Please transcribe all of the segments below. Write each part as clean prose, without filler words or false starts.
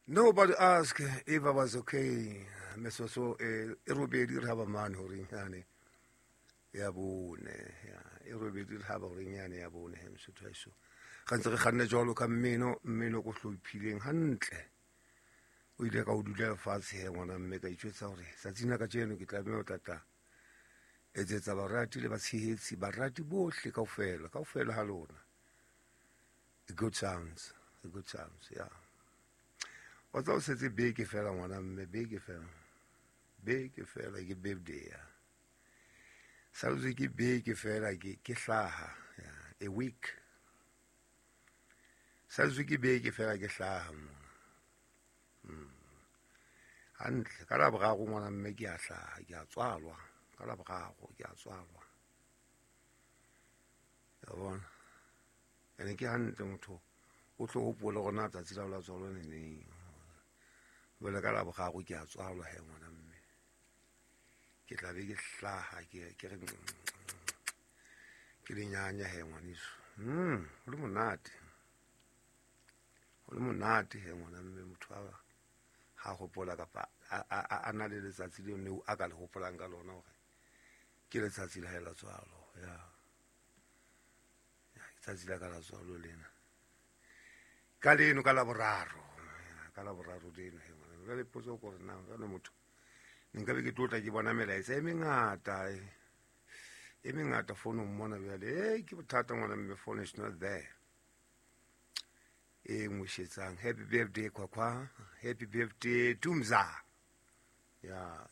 Nobody asked if I was okay. Mesoso erobedi raba man horinyane yabone ya erobedi raba horinyane yabone hemsutho eso gantse re ganne jalo ka mmeno go hlophileng hantle o ile ka o dula fatshe he ngwana mme ka itshwetsa gore sa tsina ka tseno ke tla me o tata etsetsa barati le batshehetsi barati bohle kaofela ha lona good sounds yeah. What's also a big fella when I'm a big fella ke birthday ya sauzi ke big fella ke hlaha a week sauzi ke big fella ke hlaha hantle ka la bogago ngwana mme ke a hlaha ke a tswalwa ka la bogago ke a tswalwa ya bona ene ke hantle motho o tlo gopola gona tsatsi la la tswalo ne bele ka la bogago ke a tswalwa he ngwana mme ke tla be ke hlaha ke re ke lenyanya he ngwaniso go le monate he ngwana mme motho ha gopola kapa a na le letsatsi le ne a ka le gopolang ka lona gore ke letsatsi la hela tswalo ya letsatsi la ka la tswalo lena ka leno ka la boraro leno he ngwana le potso go re na le motho nka be ke tlotla ke bona melaetsa e mengata phone mmona bjale ke bothata ngwana mme phone is not there ngwishetsang happy birthday kwakwa happy birthday tumza ya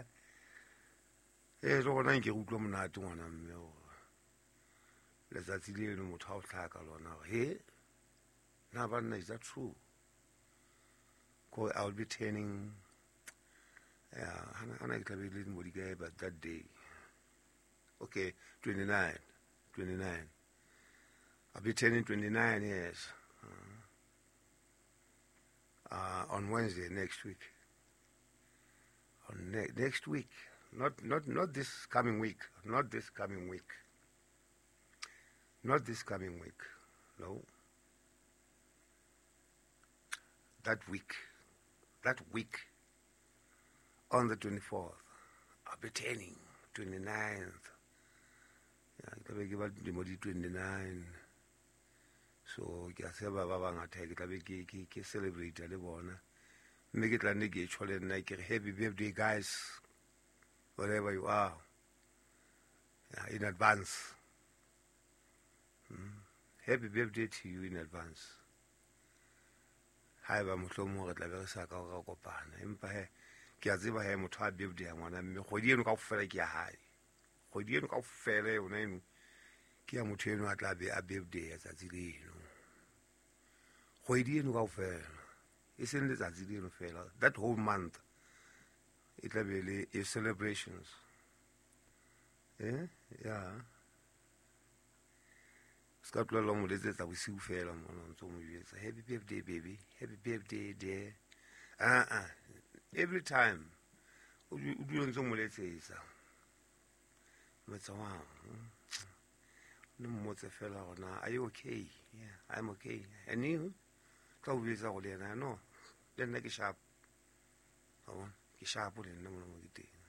lo gona nke go utlwa monate ngwana mme o letsatsi leno motho a o tlhaka lona he na banna is that true I'll be turning hana ke tlabe le modikae but that day okay 29 I'll be turning 29 years on Wednesday next week next week not this coming week no that week on the 24th I'll be turning 29th ke be ke ba di 29 so ke a tseba ba bangata ke tla be ke celebrate le bona mme ke tla nne ke tshole nna ke happy birthday guys wherever you are in advance happy birthday to you in advance haeba mohlomong re tla be re sa ka go kopana empa he ke a tseba he motho a birthday ya ngwana mme kgwedi eno kaofela ke ya hae kgwedi eno kaofela yona eno ke ya motho eno a tla be a birthday ya tsatsi leno kgwedi eno kaofela e seng letsatsi leno fela that whole month e tla be le celebrations yeah ska tlola mo letsetsa bosiu fela mona ntse mo jetsa happy birthday baby happy birthday dear every time o dilo ntse mo letsetsa metsa wa no mmotse fela gona are you okay yeah I'm okay and you tla o bitsa go le yena no le nna ke sharp ke sharp le nna mo ke teng